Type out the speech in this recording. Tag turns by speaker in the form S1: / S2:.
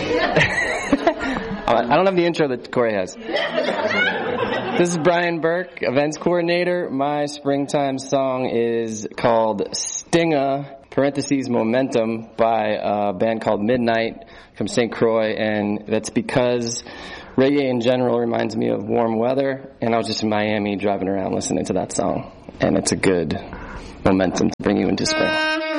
S1: I don't have the intro that Corey has. This is Brian Burke, events coordinator. My springtime song is called Stinga, parentheses, Momentum, by a band called Midnight from St. Croix, and that's because reggae in general reminds me of warm weather, and I was just in Miami driving around listening to that song, and it's a good momentum to bring you into spring.